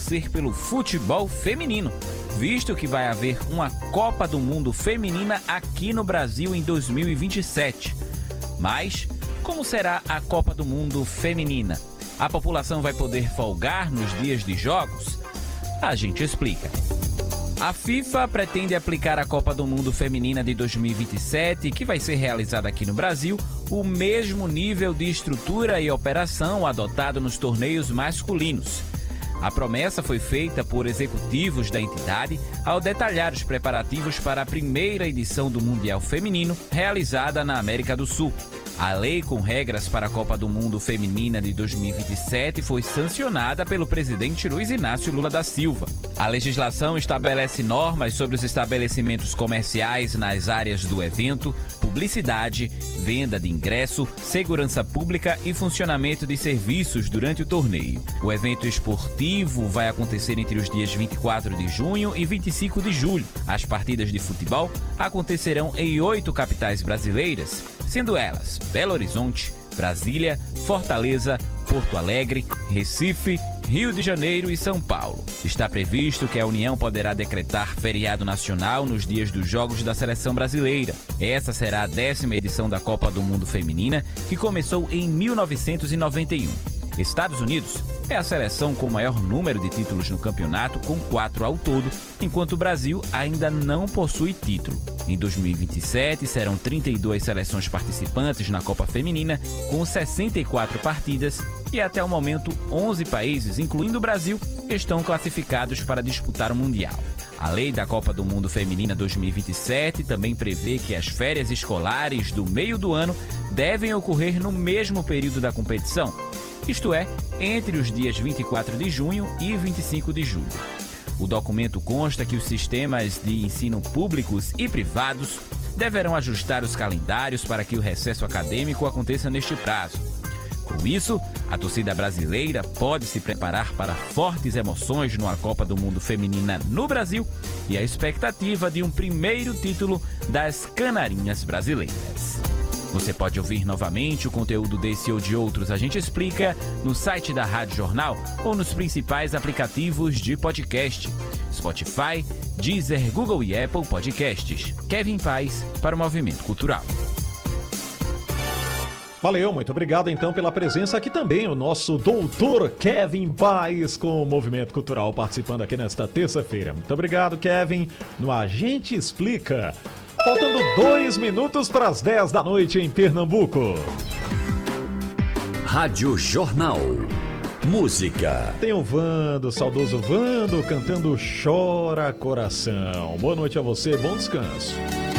torcer pelo futebol feminino, visto que vai haver uma Copa do Mundo Feminina aqui no Brasil em 2027. Mas como será a Copa do Mundo Feminina? A população vai poder folgar nos dias de jogos? A gente explica. A FIFA pretende aplicar à Copa do Mundo Feminina de 2027, que vai ser realizada aqui no Brasil, o mesmo nível de estrutura e operação adotado nos torneios masculinos. A promessa foi feita por executivos da entidade ao detalhar os preparativos para a primeira edição do Mundial Feminino, realizada na América do Sul. A lei com regras para a Copa do Mundo Feminina de 2027 foi sancionada pelo presidente Luiz Inácio Lula da Silva. A legislação estabelece normas sobre os estabelecimentos comerciais nas áreas do evento, publicidade, venda de ingresso, segurança pública e funcionamento de serviços durante o torneio. O evento esportivo vai acontecer entre os dias 24 de junho e 25 de julho. As partidas de futebol acontecerão em 8 capitais brasileiras, sendo elas Belo Horizonte, Brasília, Fortaleza, Porto Alegre, Recife, Rio de Janeiro e São Paulo. Está previsto que a União poderá decretar feriado nacional nos dias dos Jogos da Seleção Brasileira. Essa será a 10ª edição da Copa do Mundo Feminina, que começou em 1991. Estados Unidos é a seleção com o maior número de títulos no campeonato, com 4 ao todo, enquanto o Brasil ainda não possui título. Em 2027, serão 32 seleções participantes na Copa Feminina, com 64 partidas, e até o momento 11 países, incluindo o Brasil, estão classificados para disputar o Mundial. A lei da Copa do Mundo Feminina 2027 também prevê que as férias escolares do meio do ano devem ocorrer no mesmo período da competição, isto é, entre os dias 24 de junho e 25 de julho. O documento consta que os sistemas de ensino públicos e privados deverão ajustar os calendários para que o recesso acadêmico aconteça neste prazo. Com isso, a torcida brasileira pode se preparar para fortes emoções numa Copa do Mundo Feminina no Brasil e a expectativa de um primeiro título das Canarinhas brasileiras. Você pode ouvir novamente o conteúdo desse ou de outros A Gente Explica no site da Rádio Jornal ou nos principais aplicativos de podcast: Spotify, Deezer, Google e Apple Podcasts. Kevin Paz para o Movimento Cultural. Valeu, muito obrigado então pela presença aqui também, o nosso doutor Kevin Paz com o Movimento Cultural participando aqui nesta terça-feira. Muito obrigado, Kevin, no A Gente Explica. Faltando 2 minutos para as 10 da noite em Pernambuco. Rádio Jornal. Música. Tem o Vando, saudoso Vando, cantando Chora Coração. Boa noite a você, bom descanso.